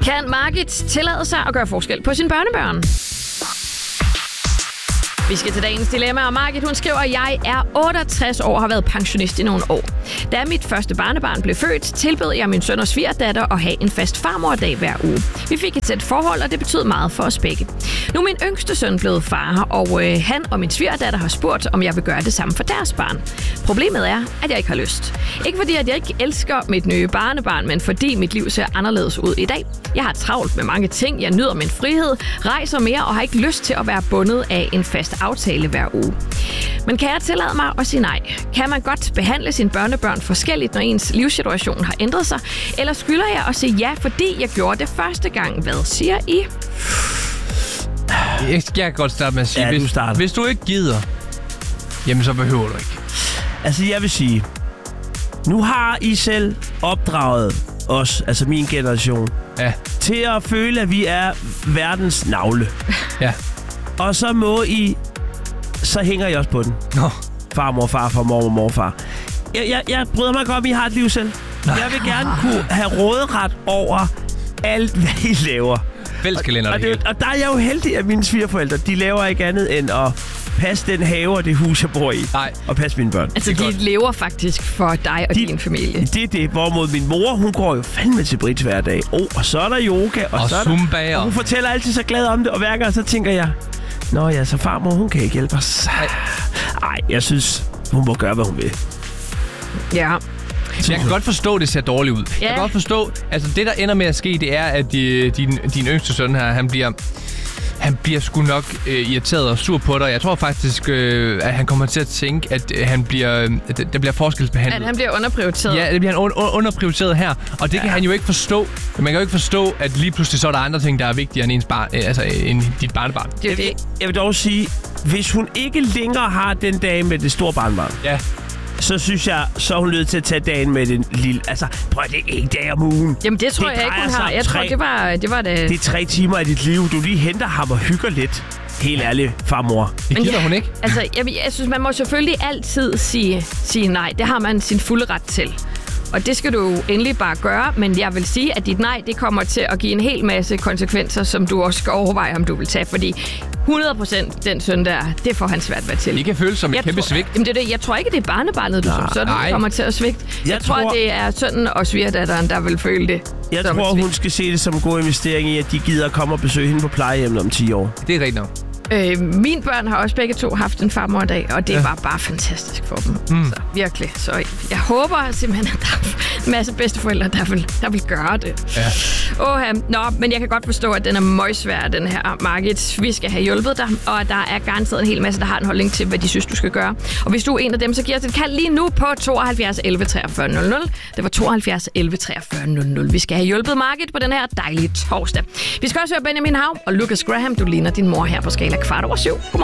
Kan Margit tillade sig at gøre forskel på sine børnebørn? Vi skal til dagens dilemma, og Margit, hun skriver, at jeg er 68 år og har været pensionist i nogle år. Da mit første barnebarn blev født, tilbød jeg min søn og svigerdatter at have en fast farmordag hver uge. Vi fik et tæt forhold, og det betød meget for os begge. Nu er min yngste søn blevet far, og han og min svigerdatter har spurgt, om jeg vil gøre det samme for deres barn. Problemet er, at jeg ikke har lyst. Ikke fordi, at jeg ikke elsker mit nye barnebarn, men fordi mit liv ser anderledes ud i dag. Jeg har travlt med mange ting, jeg nyder min frihed, rejser mere og har ikke lyst til at være bundet af en fast aftale hver uge. Men kan jeg tillade mig at sige nej? Kan man godt behandle sine børnebørn forskelligt, når ens livssituation har ændret sig? Eller skylder jeg at sige ja, fordi jeg gjorde det første gang? Hvad siger I? Jeg kan godt starte med at sige, hvis du ikke gider, jamen så behøver du ikke. Altså jeg vil sige, nu har I selv opdraget os, altså min generation, til at føle, at vi er verdens navle. Ja. Og så hænger I også på den. Farmor, farfar, mormor, morfar. Jeg bryder mig godt om, I har et liv selv. Jeg vil gerne kunne have råderet over alt, hvad I laver. Fælleskalender og der er jeg jo heldig, at mine svigerforældre, de laver ikke andet end at passe den have og det hus, jeg bor i. Nej. Og passe mine børn. Altså, de lever faktisk for dig og din familie. Det er det. Hvorimod min mor, hun går jo fandme til bridge hver dag. Og så er der yoga, og så er zumba, og hun fortæller altid så glad om det. Og hver gang så tænker jeg, nå ja, så farmor, hun kan ikke hjælpe os. Nej, jeg synes, hun må gøre, hvad hun vil. Ja. Jeg kan godt forstå, at det ser dårligt ud. Jeg kan godt forstå, altså det, der ender med at ske, det er, at din yngste søn her, han bliver sgu nok irriteret og sur på dig. Jeg tror faktisk, at han kommer til at tænke, at der bliver forskelsbehandlet. At han bliver underprioriteret. Ja, det bliver han underprioriteret her. Og det kan han jo ikke forstå. Man kan jo ikke forstå, at lige pludselig så er der andre ting, der er vigtigere end ens barn, end dit barnebarn. Jeg vil dog sige, hvis hun ikke længere har den dag med det store barnebarn, så synes jeg, så er hun nødt til at tage dagen med den lille... Altså, prøv at det er 1 dag om ugen. Jamen, det tror jeg ikke, hun har. Jeg tror, det var det... Det er 3 timer af dit liv. Du lige henter ham og hygger lidt. Helt ærligt, farmor. Det gider hun ikke. Altså, jeg synes, man må selvfølgelig altid sige nej. Det har man sin fulde ret til. Og det skal du jo endelig bare gøre, men jeg vil sige, at dit nej, det kommer til at give en hel masse konsekvenser, som du også skal overveje, om du vil tage, fordi 100% den søn der, det får han svært ved til. Det kan føles som et kæmpe svigt. Jamen det er det. Jeg tror ikke, det er barnebarnet, du som sådan kommer til at svigte. Jeg tror, det er sønnen og svigerdatteren, der vil føle det. Jeg tror, hun skal se det som en god investering i, at de gider at komme og besøge hende på plejehjemmet om 10 år. Det er rigtigt nok. Mine børn har også begge to haft en farmordag, og det var bare fantastisk for dem. Så virkelig. Så jeg håber simpelthen, at der er en masse bedsteforældre, der vil gøre det. Ja. Nå, men jeg kan godt forstå, at den er møgsvær, den her Margit. Vi skal have hjulpet dig, og der er garanteret en hel masse, der har en holdning til, hvad de synes, du skal gøre. Og hvis du er en af dem, så giver os et kald lige nu på 72 11 43 00. Det var 72 11 43 00. Vi skal have hjulpet Margit på den her dejlige torsdag. Vi skal også høre Benjamin Hav og Lucas Graham. Du ligner din mor her på Skala 7:15. Godmorgen.